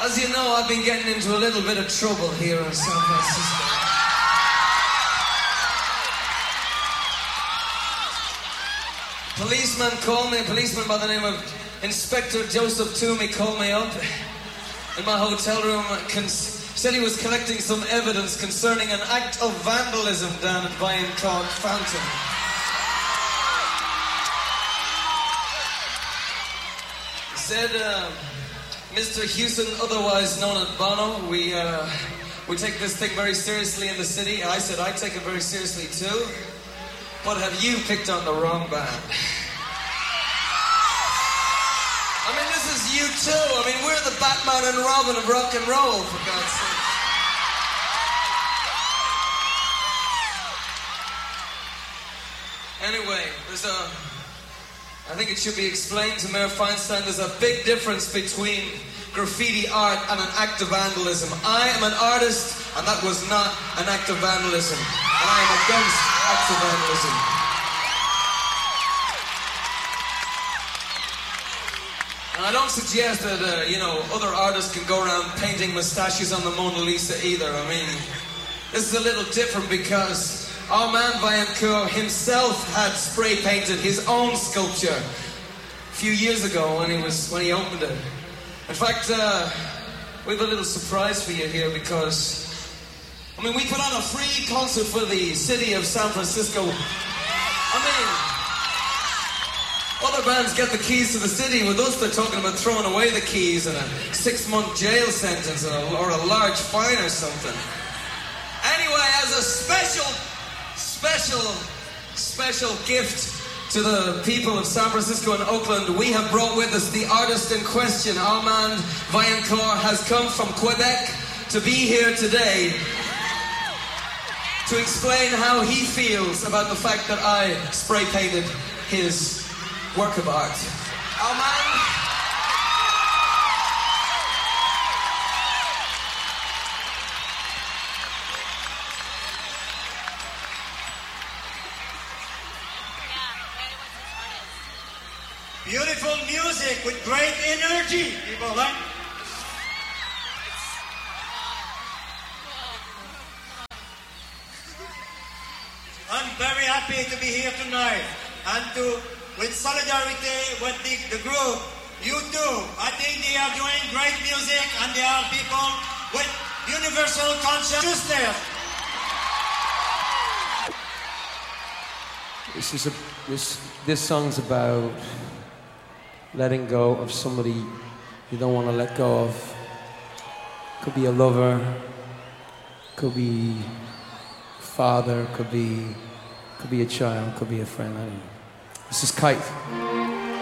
As you know, I've been getting into a little bit of trouble here in San Francisco. A policeman by the name of Inspector Joseph Toomey called me up in my hotel room, said he was collecting some evidence concerning an act of vandalism down at Viancourt Fountain. He said, Mr. Hewson, otherwise known as Bono, we take this thing very seriously in the city. I said, I take it very seriously too. But have you picked on the wrong band? I mean, this is U2. I mean, we're the Batman and Robin of rock and roll, for God's sake. Anyway, I think it should be explained to Mayor Feinstein, there's a big difference between graffiti art and an act of vandalism. I am an artist, and that was not an act of vandalism. And I am against acts of vandalism. And I don't suggest that, other artists can go around painting mustaches on the Mona Lisa either. I mean, this is a little different because our man Viancourt himself had spray painted his own sculpture a few years ago when he opened it. In fact, we have a little surprise for you here because, we put on a free concert for the city of San Francisco. Other bands get the keys to the city. With us, they're talking about throwing away the keys and a 6-month jail sentence or a large fine or something. Anyway, as a special gift to the people of San Francisco and Oakland, we have brought with us the artist in question. Our man Viancourt has come from Quebec to be here today to explain how he feels about the fact that I spray painted his work of art. Our man. Beautiful music with great energy, people, right? I'm very happy to be here tonight and with solidarity with the group, U2. I think they are doing great music and they are people with universal consciousness. This song's about letting go of somebody you don't want to let go of. Could be a lover, could be a father, could be a child, could be a friend. I don't know. This is Kite.